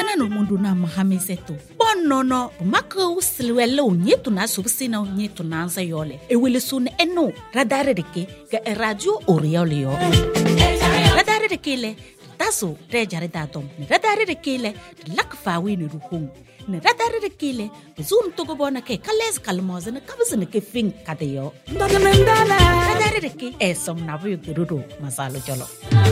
Kana no mundu na mahamiseto. Bonono, mako silwele unyetu na subsina unyetu na ansa yole. Ewele sun eno, radare deke, ga radio oriole yo. Radare deke le, taso, rejare datom. Radare deke le, lakfawi ni ruhung. Radare deke le, zoom togo bona ke, kales kalmoze na kabazine ke fing kadeyo. Radare deke, esom nabu yukirudu, masalo jolo.